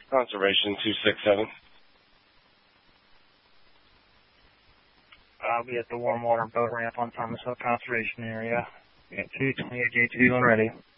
Conservation 267. I'll be at the warm water boat ramp on Thomas Hill Conservation Area. At 228J2 when ready.